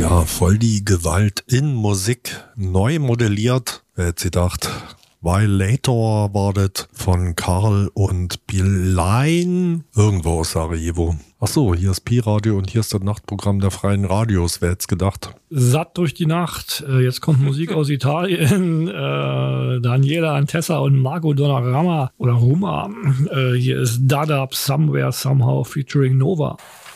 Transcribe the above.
Ja, voll die Gewalt in Musik, neu modelliert. Wer hätte gedacht? Violator war das von Karl und Bilein, irgendwo aus Sarajevo. Ach so, hier ist Pi-Radio und hier ist das Nachtprogramm der Freien Radios. Wer hätte es gedacht? Satt durch die Nacht. Jetzt kommt Musik aus Italien. Daniela Antessa und Marco Donnarumma oder Ruma. Hier ist Dadab Somewhere Somehow featuring Nova.